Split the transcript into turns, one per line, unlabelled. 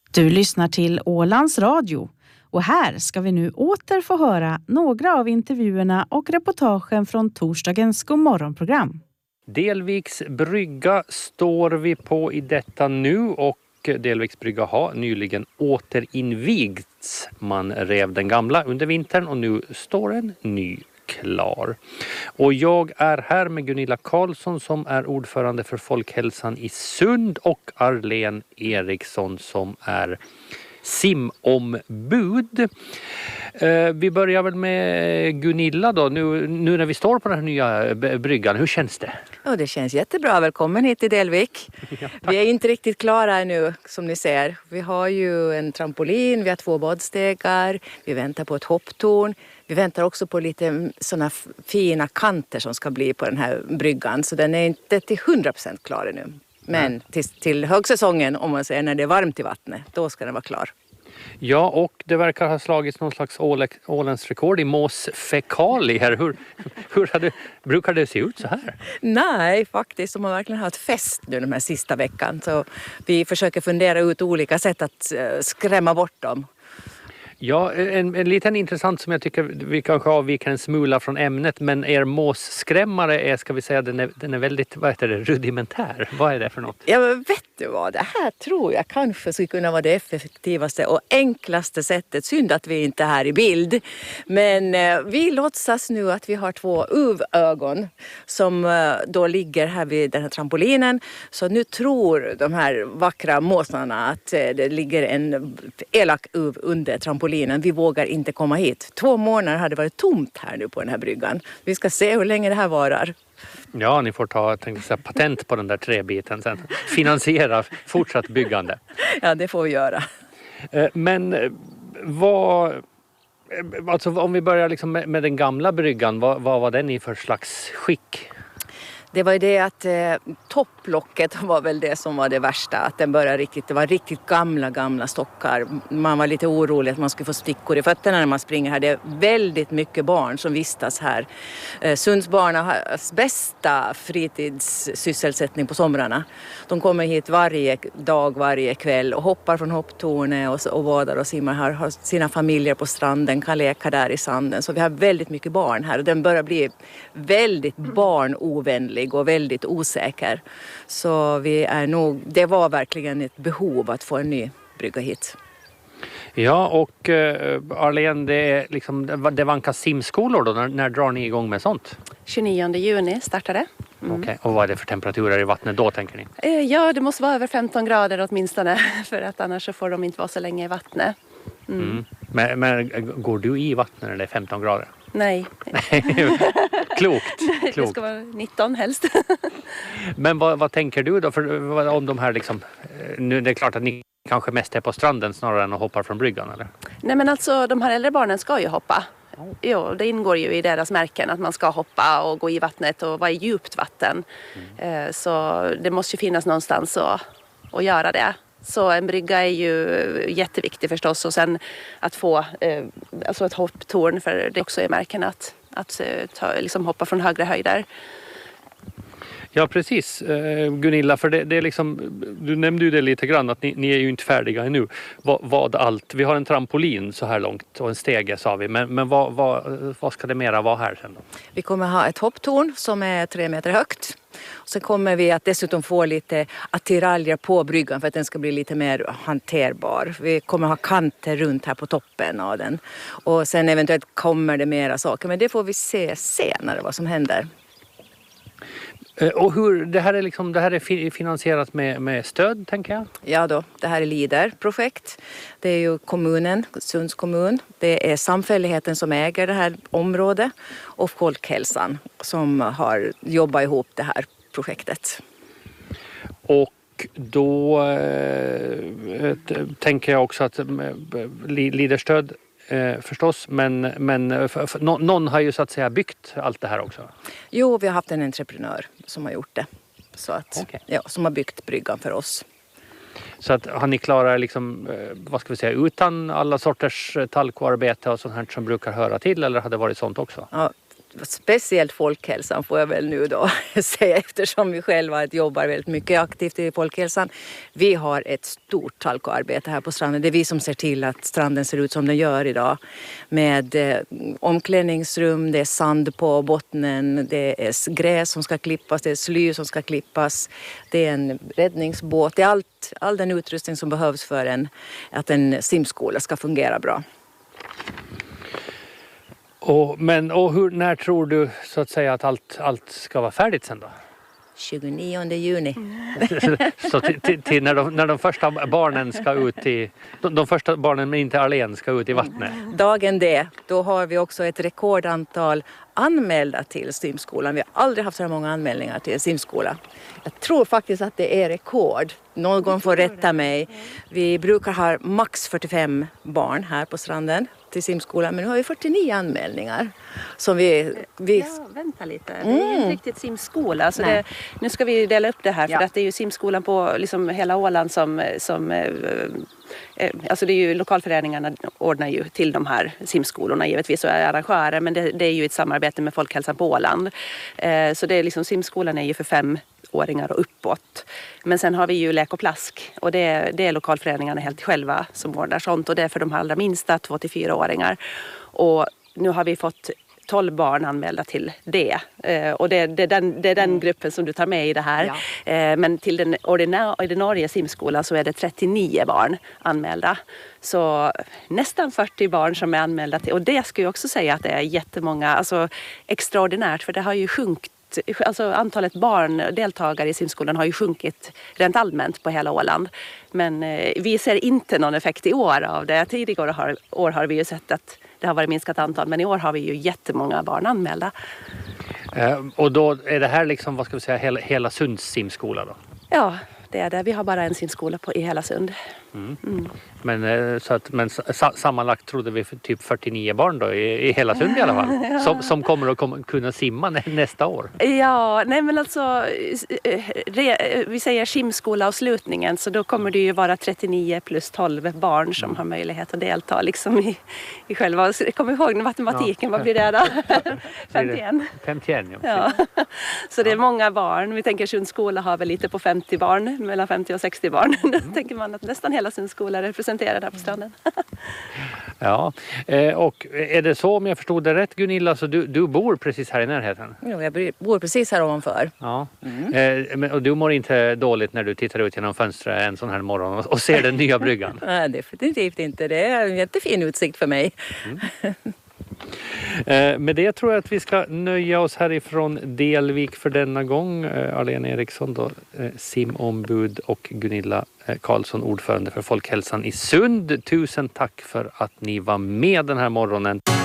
Du lyssnar till Ålands Radio och här ska vi nu åter få höra några av intervjuerna och reportagen från torsdagens Godmorgonprogram.
Delviks brygga står vi på i detta nu och Delviks brygga har nyligen återinvigts. Man rev den gamla under vintern och nu står en ny klar. Och jag är här med Gunilla Karlsson som är ordförande för Folkhälsan i Sund och Arlén Eriksson som är simombud. Vi börjar väl med Gunilla då. Nu när vi står på den här nya bryggan, hur känns det?
Ja, det känns jättebra. Välkommen hit till Delvik.
Ja,
vi är inte riktigt klara ännu som ni ser. Vi har ju en trampolin, vi har 2 badstegar, vi väntar på ett hopptorn. Vi väntar också på lite sådana fina kanter som ska bli på den här bryggan. Så den är inte till 100% klar ännu. Men till högsäsongen, om man säger när det är varmt i vattnet, då ska den vara klar.
Ja, och det verkar ha slagits någon slags Ålands rekord i måsfekalier. Brukar det se ut så här?
Nej, faktiskt. De har verkligen haft fest nu den här sista veckan. Så vi försöker fundera ut olika sätt att skrämma bort dem.
Ja, en liten intressant som jag tycker vi kanske avviker en smula från ämnet, men er måsskrämmare är, ska vi säga, den är väldigt, rudimentär. Vad är det för något?
Ja, men vet du vad? Det här tror jag kanske skulle kunna vara det effektivaste och enklaste sättet. Synd att vi inte är här i bild. Men vi låtsas nu att vi har 2 uvögon som då ligger här vid den här trampolinen. Så nu tror de här vackra måsarna att det ligger en elak uv under trampolinen. Vi vågar inte komma hit. 2 månader hade varit tomt här nu på den här bryggan. Vi ska se hur länge det här varar.
Ja, ni får ta patent på den där träbiten sen. Finansiera fortsatt byggande.
Ja, det får vi göra.
Men om vi börjar liksom med den gamla bryggan, vad var den i för slags skick?
Det var ju det att topplocket var väl det som var det värsta. Att det var riktigt gamla stockar. Man var lite orolig att man skulle få stickor i fötterna när man springer här. Det är väldigt mycket barn som vistas här. Sunds barn har bästa fritidssysselsättning på somrarna. De kommer hit varje dag, varje kväll och hoppar från hopptornet och badar och simmar här. Har sina familjer på stranden, kan leka där i sanden. Så vi har väldigt mycket barn här och den börjar bli väldigt barnovänlig och väldigt osäker. Så det var verkligen ett behov att få en ny brygga hit.
Ja, och Arlén, det vankas simskolor då. När drar ni igång med sånt?
29 juni startade.
Okej. Och vad är det för temperaturer i vattnet då, tänker ni?
Ja, det måste vara över 15 grader åtminstone. För att annars så får de inte vara så länge i vattnet.
Men går du i vattnet när det är 15 grader?
Nej.
Klokt.
Det ska vara 19 helst.
Men vad tänker du då om de här nu det är klart att ni kanske mest är på stranden snarare än att hoppa från bryggan, eller?
Nej, men alltså de här äldre barnen ska ju hoppa. Jo, det ingår ju i deras märken att man ska hoppa och gå i vattnet och vara i djupt vatten. Så det måste ju finnas någonstans att göra det. Så en brygga är ju jätteviktig förstås, och sen att få ett hopptorn, för det också är märken att hoppa från högre höjder.
Ja, precis. Gunilla, för det är du nämnde ju det lite grann att ni är ju inte färdiga ännu. Vad allt? Vi har en trampolin så här långt och en stege sa vi, men vad ska det mera vara här sen då?
Vi kommer ha ett hopptorn som är 3 meter högt. Sen kommer vi att dessutom få lite attiraljer på bryggan för att den ska bli lite mer hanterbar. Vi kommer ha kanter runt här på toppen av den. Och sen eventuellt kommer det mera saker, men det får vi se senare vad som händer.
Och hur det här är finansierat med stöd, tänker jag?
Ja då, det här är LIDER-projekt. Det är ju kommunen, Sunds kommun. Det är samfälligheten som äger det här området och Folkhälsan som har jobbat ihop det här projektet. Och
då tänker jag också att LIDER-stöd förstås, men någon har ju så att säga byggt allt det här också.
Jo, vi har haft en entreprenör som har gjort det. Så att, som har byggt bryggan för oss.
Så att har ni klarat utan alla sorters talkoarbete och sånt här som brukar höra till, eller har det varit sånt också?
Ja, speciellt folkhälsan får jag väl nu då säga, eftersom vi själva jobbar väldigt mycket aktivt i folkhälsan. Vi har ett stort talkoarbete här på stranden. Det är vi som ser till att stranden ser ut som den gör idag. Med omklädningsrum, det är sand på bottnen, det är gräs som ska klippas, det är sly som ska klippas. Det är en räddningsbåt, det är all den utrustning som behövs för att en simskola ska fungera bra.
När tror du så att säga att allt ska vara färdigt sen då?
29 juni.
Så till när de första barnen ska ut de första barnen men inte Arlén ska ut i vattnet?
Dagen det, då har vi också ett rekordantal anmälda till simskolan. Vi har aldrig haft så här många anmälningar till simskola. Jag tror faktiskt att det är rekord. Någon får rätta mig. Vi brukar ha max 45 barn här på stranden till simskolan, men nu har vi 49 anmälningar. Som vi...
Ja, vänta lite. Det är ju inte riktigt simskola. Så nu ska vi dela upp det här, för att det är ju simskolan på liksom hela Åland som alltså det är ju lokalföreningarna ordnar ju till de här simskolorna, givetvis, och är arrangörer, men det är ju ett samarbete med Folkhälsan på Åland. Så det är liksom, simskolan är ju för 5-åringar och uppåt. Men sen har vi ju lek och plask, och det är lokalföreningarna helt själva som ordnar sånt, och det är för de allra minsta 2-4-åringar. Och nu har vi fått 12 barn anmälda till det. Och det är den gruppen som du tar med i det här. Ja. Men till den ordinarie simskolan så är det 39 barn anmälda. Så nästan 40 barn som är anmälda till. Och det ska jag också säga att det är jättemånga, alltså extraordinärt, för det har ju sjunkit. Alltså antalet deltagare i simskolan har ju sjunkit rent allmänt på hela Åland. Men vi ser inte någon effekt i år av det. Tidigare år har vi ju sett att det har varit minskat antal, men i år har vi ju jättemånga barn anmälda.
Och då är det här liksom, vad ska vi säga, hela Sunds simskola då? Ja,
det är det. Vi har bara en simskola i hela Sund.
Men sammanlagt trodde vi för typ 49 barn då i hela Sund i alla fall, som kommer att kunna simma nästa år.
Ja, nej men alltså vi säger simskola och slutningen, så då kommer det ju vara 39 plus 12 barn som har möjlighet att delta liksom i själva. Kom ihåg matematiken, vad blir det då? 51.
51, ja.
Så det är många barn. Vi tänker Sundsskola har väl lite på 50 barn, mellan 50 och 60 barn. Då tänker man att nästan hela Sundsskola är representerad här på stranden.
Ja, och är det så, om jag förstod det rätt, Gunilla, så du bor precis här i närheten?
Ja, jag bor precis här ovanför.
Ja. Och du mår inte dåligt när du tittar ut genom fönstret en sån här morgon och ser den nya bryggan?
Nej, definitivt inte. Det är en jättefin utsikt för mig.
Med det tror jag att vi ska nöja oss härifrån Delvik för denna gång. Arlén Eriksson då, simombud, och Gunilla Karlsson, ordförande för Folkhälsan i Sund. Tusen tack för att ni var med den här morgonen.